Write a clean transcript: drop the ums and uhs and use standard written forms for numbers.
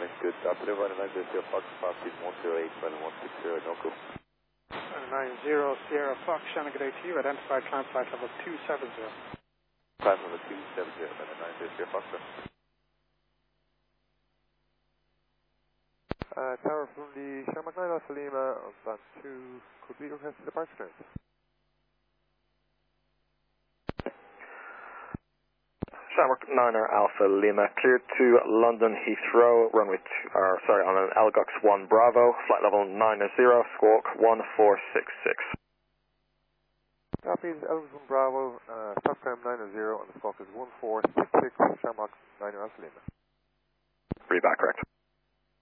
morning, good afternoon, running 90 Fox, fast speed 108, running 160, no cool. 90 Sierra Fox, Shannon, good day to you, identified climb flight level 270. Climb level 270, running 90 Sierra Fox, sir. Tower from the Shamrock 9 Alpha Lima on stand 2, could we request the departure clearance? Shamrock 9er Alpha Lima, cleared to London Heathrow, runway on an Elgox 1 Bravo, flight level 90, squawk 1466. Copies, Elgox 1 Bravo, stop climb 90 and the squawk is 1466, Shamrock 9er Alpha Lima. Read back, correct.